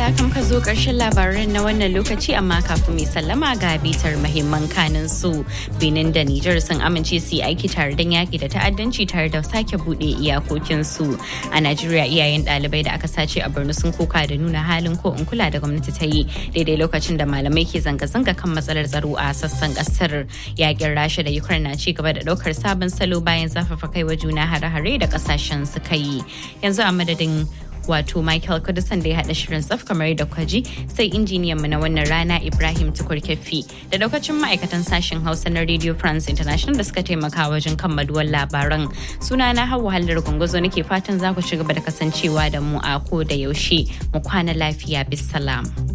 da haka muka zo ƙarshen labaran na wannan lokaci amma kafin mai sallama ga bitar muhimman kanin su. Benin da Nijar sun amince su yi aiki tare don yaƙi da ta'addanci tare da sake buɗe iyakokin su. A Najeriya iyayen ɗalibai da aka sace a Borno sun koka da nuna halin ko in kula da gwamnati ta yi daidai lokacin da malamai ke zanga-zanga kan matsalar tsaro a sassan ƙasar. Yaƙin Rasha da Ukraine na ci gaba da ɗaukar sabon salo bayan zafafa kai wa juna hare-hare da ƙasashen suka yi. Yanzu a madadin wato Michael Kudusan da ya haɗa shirin tsaf kamar da kwaji sai injiniyan mu na wannan rana Ibrahim Tukur Keffi da daukacin ma'aikatan sashen Hausa na Radio France International da suka taimaka wajen kammaluwar labaran. Suna na Hauwa Hallar Gunguzo nake fatan za ku ci gaba da kasancewa da mu a ko da yaushe mu kwana lafiya bisalam.